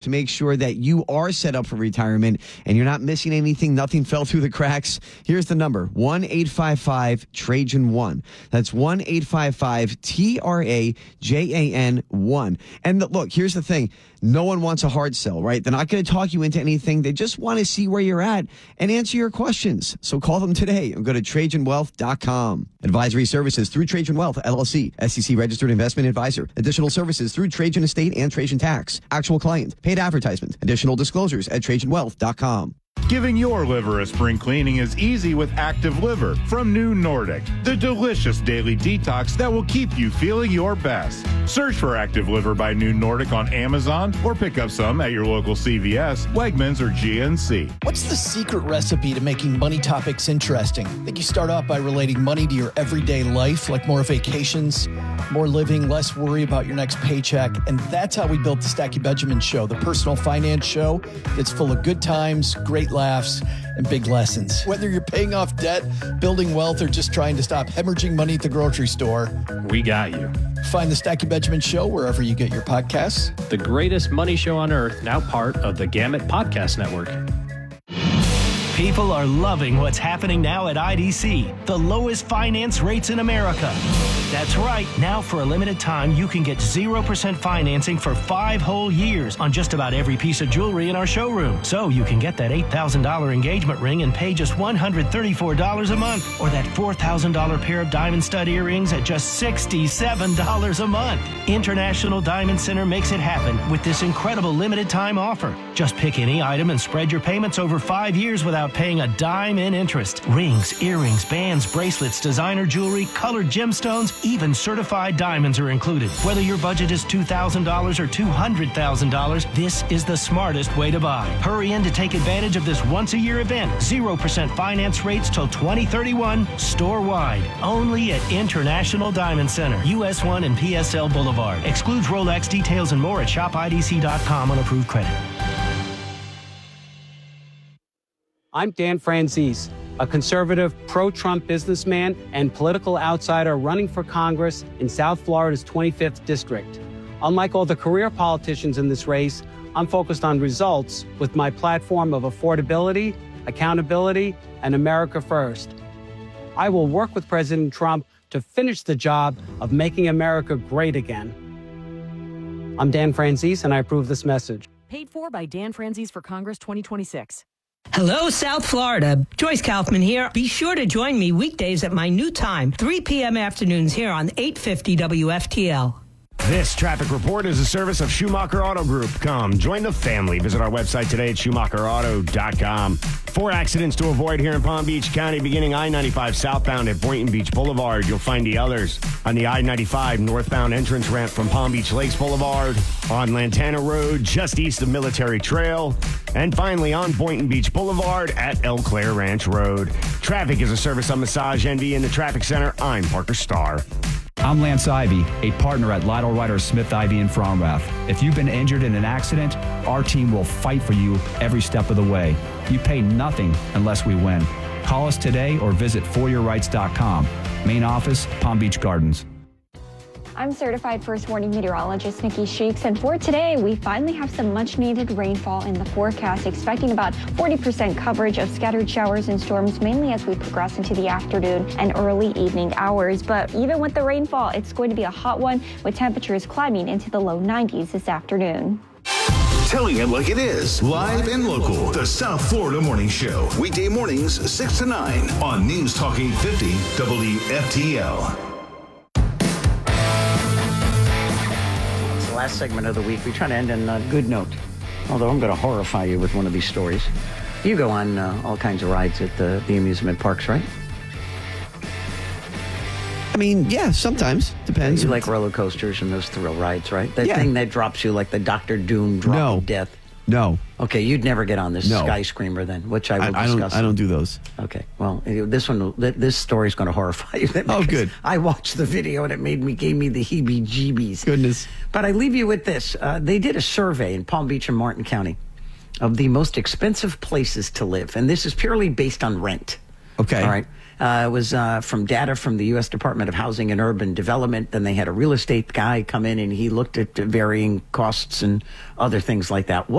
to make sure that you are set up for retirement and you're not missing anything. Nothing fell through the cracks. Here's the number, 1-855-TRAJAN1. That's 1-855-TRAJAN1. And look, here's the thing. No one wants a hard sell, right? They're not going to talk you into anything. They just want to see where you're at and answer your questions. So call them today and go to TrajanWealth.com. Advisory services through Trajan Wealth, LLC, SEC registered investment advisor. Additional services through Trajan Estate and Trajan Tax. Actual client. Paid advertisement. Additional disclosures at TrajanWealth.com. Giving your liver a spring cleaning is easy with Active Liver from New Nordic, the delicious daily detox that will keep you feeling your best. Search for Active Liver by New Nordic on Amazon or pick up some at your local CVS, Wegmans, or GNC. What's the secret recipe to making money topics interesting? I think you start off by relating money to your everyday life, like more vacations, more living, less worry about your next paycheck. And that's how we built the Stacky Benjamin Show, the personal finance show that's full of good times, great laughs, and big lessons. Whether you're paying off debt, building wealth, or just trying to stop hemorrhaging money at the grocery store, we got you. Find the Stacky Benjamin Show wherever you get your podcasts. The greatest money show on earth, now part of the Gamut Podcast Network. People are loving what's happening now at IDC, the lowest finance rates in America. That's right. Now, for a limited time, you can get 0% financing for 5 whole years on just about every piece of jewelry in our showroom. So you can get that $8,000 engagement ring and pay just $134 a month, or that $4,000 pair of diamond stud earrings at just $67 a month. International Diamond Center makes it happen with this incredible limited time offer. Just pick any item and spread your payments over 5 years without paying a dime in interest. Rings, earrings, bands, bracelets, designer jewelry, colored gemstones, even certified diamonds are included. Whether your budget is $2,000 or $200,000, this is the smartest way to buy. Hurry in to take advantage of this once-a-year event. 0% finance rates till 2031, store-wide. Only at International Diamond Center, US 1 and PSL Boulevard. Excludes Rolex. Details and more at shopidc.com on approved credit. I'm Dan Franzese, a conservative, pro-Trump businessman and political outsider running for Congress in South Florida's 25th district. Unlike all the career politicians in this race, I'm focused on results with my platform of affordability, accountability, and America first. I will work with President Trump to finish the job of making America great again. I'm Dan Franzese, and I approve this message. Paid for by Dan Franzese for Congress 2026. Hello, South Florida. Joyce Kaufman here. Be sure to join me weekdays at my new time, 3 p.m. afternoons here on 850 WFTL. This traffic report is a service of Schumacher Auto Group. Come, join the family. Visit our website today at SchumacherAuto.com. 4 accidents to avoid here in Palm Beach County, beginning I-95 southbound at Boynton Beach Boulevard. You'll find the others on the I-95 northbound entrance ramp from Palm Beach Lakes Boulevard, on Lantana Road just east of Military Trail, and finally on Boynton Beach Boulevard at El Claire Ranch Road. Traffic is a service of Massage Envy in the Traffic Center. I'm Parker Starr. I'm Lance Ivy, a partner at Lytle Ryder Smith Ivy in Fromrath. If you've been injured in an accident, our team will fight for you every step of the way. You pay nothing unless we win. Call us today or visit foryourrights.com. Main office, Palm Beach Gardens. I'm certified first warning meteorologist Nikki Sheeks, and for today, we finally have some much-needed rainfall in the forecast, expecting about 40% coverage of scattered showers and storms, mainly as we progress into the afternoon and early evening hours. But even with the rainfall, it's going to be a hot one, with temperatures climbing into the low 90s this afternoon. Telling it like it is, live and local. The South Florida Morning Show. Weekday mornings, 6 to 9 on News Talk 850 WFTL. Last segment of the week, we try to end on a good note. Although I'm going to horrify you with one of these stories. You go on all kinds of rides at the amusement parks, right? I mean, yeah, sometimes. Depends. You like roller coasters and those thrill rides, right? That Yeah. thing that drops you like the Dr. Doom drop of death. No. Okay, you'd never get on this No. Sky Screamer then, which I will discuss. I don't do those. Okay, well, this story is going to horrify you. Oh, good. I watched the video and it gave me the heebie-jeebies. Goodness. But I leave you with this. They did a survey in Palm Beach and Martin County of the most expensive places to live, and this is purely based on rent. Okay. All right. It was from data from the U.S. Department of Housing and Urban Development. Then they had a real estate guy come in and he looked at varying costs and other things like that.